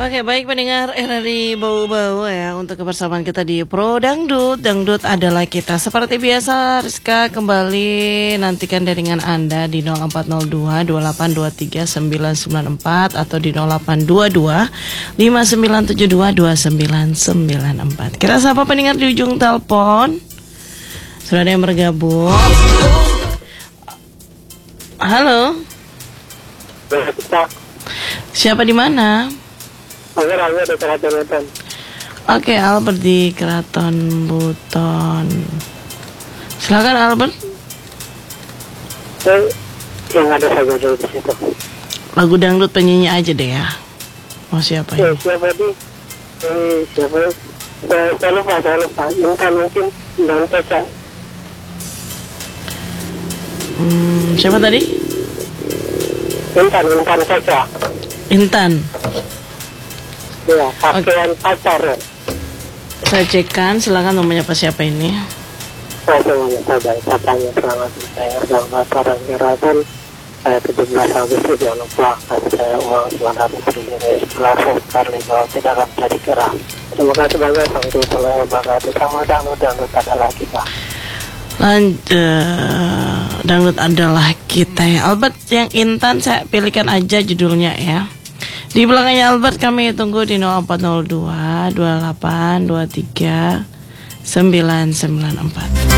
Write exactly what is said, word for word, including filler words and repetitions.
Oke, baik pendengar R R I Bau-Bau ya, untuk kebersamaan kita di Pro Dangdut. Dangdut adalah kita. Seperti biasa, Rizka kembali nantikan jaringan Anda di nol empat nol dua dua delapan dua tiga sembilan sembilan empat atau di nol delapan dua dua lima sembilan tujuh dua dua sembilan sembilan empat. Kita sapa pendengar di ujung telepon. Sudah ada yang bergabung. Halo. Siapa di mana? Albert, Albert di Keraton Buton. Oke, Albert di Keraton Buton. Silakan Albert. Saya yang ada saya dulu di situ. Lagu dangdut penyanyi aja deh ya. Mau siapa Ya, ini? siapa di? Eh, siapa? Saya, saya lupa, saya lupa. Intan mungkin dan Caca. Hmm, siapa tadi? Intan, Intan Caca. Intan. Ya, pakaian pacar ya. Saya cekkan, silakan nomornya apa siapa ini? Saya semuanya sabar, katanya selamat saya sedang pacaran keraton. Saya tujuh belas Agustus, jangan lupa kasih saya uang sembilan ratus ribu setelah saya sekali bahwa tidak akan jadi kerah. Terima kasih banyak, sampai selalu wabarakatuh. Sama dangdut, dangdut adalah kita. Lanjut, dangdut adalah kita ya. Albert, yang Intan saya pilihkan aja judulnya ya. Di belakangnya Albert kami tunggu di nol empat nol dua dua delapan dua tiga sembilan sembilan empat.